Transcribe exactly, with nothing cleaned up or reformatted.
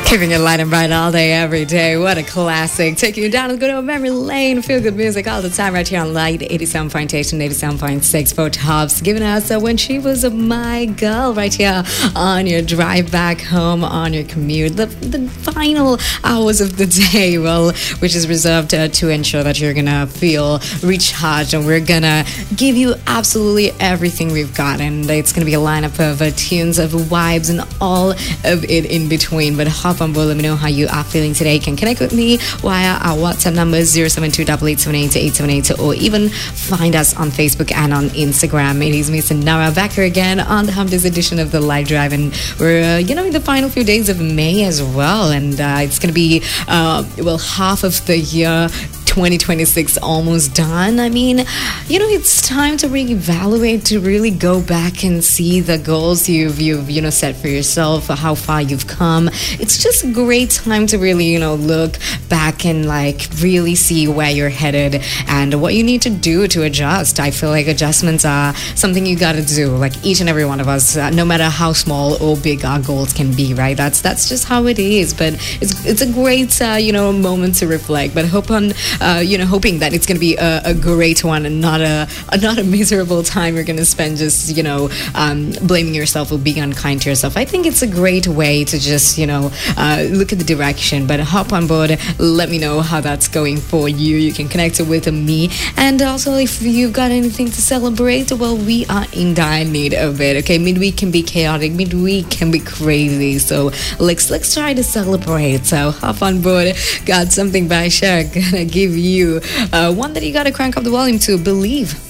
Keeping it light and bright all day, every day. What a classic. Taking you down to good old memory lane. Feel good music all the time right here on Light eighty-seven point eight and eighty-seven point six for Tops. Giving us uh, When She Was My Girl right here on your drive back home, on your commute. The, the final hours of the day, well, which is reserved uh, to ensure that you're going to feel recharged. And we're going to give you absolutely everything we've got. And it's going to be a lineup of uh, tunes, of vibes, and all of it in between. But hop on board, let me know how you are feeling today. You can connect with me via our WhatsApp number zero seven two eight eight seven eight eight seven eight, or even find us on Facebook and on Instagram. It is me, Nara, back here again on the Hump Days edition of the Live Drive, and we're uh, you know in the final few days of May as well, and uh, it's going to be uh, well half of the year twenty twenty-six almost done. I mean, you know, it's time to reevaluate, to really go back and see the goals you've you've you know set for yourself, how far you've come. It's just a great time to really you know look back and like really see where you're headed and what you need to do to adjust. I feel like adjustments are something you got to do, like each and every one of us, uh, no matter how small or big our goals can be, right? That's that's just how it is. But it's it's a great uh, you know moment to reflect. But hope on uh, you know hoping that it's going to be a, a great one and not a, a not a miserable time you're going to spend just you know um, blaming yourself or being unkind to yourself. I think it's a great way to just you know uh, look at the direction. But hop on board, let me know how that's going for you. You can connect with me, and also if you've got anything to celebrate, well, we are in dire need of it. Okay, midweek can be chaotic, midweek can be crazy, so let's let's try to celebrate. So hop on board. Got something by Cher, gonna give you uh, one that you gotta crank up the volume to. Believe.